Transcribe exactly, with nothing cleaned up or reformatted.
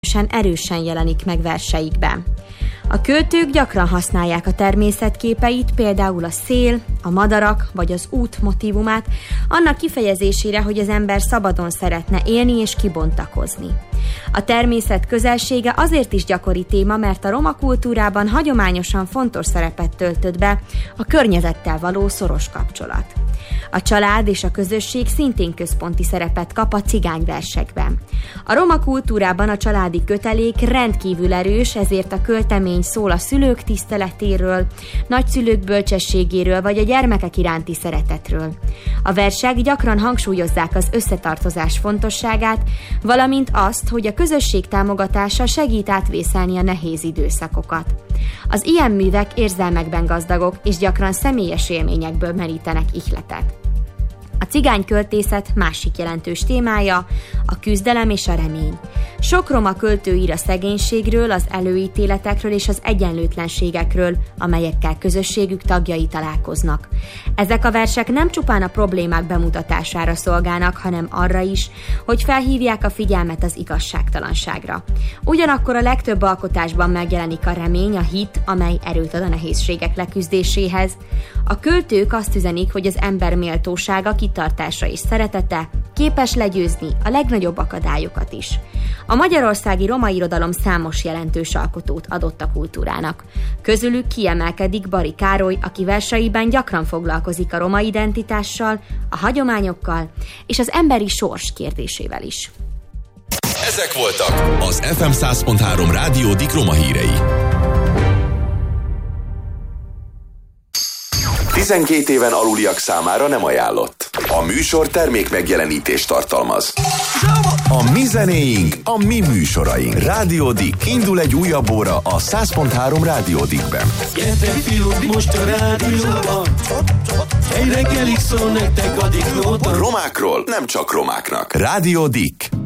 erősen jelenik meg verseikben. A költők gyakran használják a természetképeit, például a szél, a madarak vagy az út motívumát, annak kifejezésére, hogy az ember szabadon szeretne élni és kibontakozni. A természet közelsége azért is gyakori téma, mert a roma kultúrában hagyományosan fontos szerepet töltött be a környezettel való szoros kapcsolat. A család és a közösség szintén központi szerepet kap a cigányversekben. A roma kultúrában a családi kötelék rendkívül erős, ezért a költemény szól a szülők tiszteletéről, nagyszülők bölcsességéről vagy a gyermekek iránti szeretetről. A versek gyakran hangsúlyozzák az összetartozás fontosságát, valamint azt, hogy a közösség támogatása segít átvészelni a nehéz időszakokat. Az ilyen művek érzelmekben gazdagok és gyakran személyes élményekből merítenek ihletet. A cigányköltészet másik jelentős témája a küzdelem és a remény. Sok roma költő ír a szegénységről, az előítéletekről és az egyenlőtlenségekről, amelyekkel közösségük tagjai találkoznak. Ezek a versek nem csupán a problémák bemutatására szolgálnak, hanem arra is, hogy felhívják a figyelmet az igazságtalanságra. Ugyanakkor a legtöbb alkotásban megjelenik a remény, a hit, amely erőt ad a nehézségek leküzdéséhez. A költők azt üzenik, hogy az ember méltósága, kitartása és szeretete képes legyőzni a legnagyobb akadályokat is. A magyarországi roma irodalom számos jelentős alkotót adott a kultúrának. Közülük kiemelkedik Bari Károly, aki verseiben gyakran foglalkozik a roma identitással, a hagyományokkal és az emberi sors kérdésével is. Ezek voltak az ef em száz pont három Rádió Dick roma hírei. tizenkét éven aluliak számára nem ajánlott. A műsor termék megjelenítést tartalmaz. A mi zenéink, a mi műsoraink. Rádió Dick. Indul egy újabb óra a száz pont három Rádió Dickben. Gyertek fiúk, most a rádióban. Egy reggelig szól nektek a Dick Nóta. Romákról nem csak romáknak. Rádió Dick.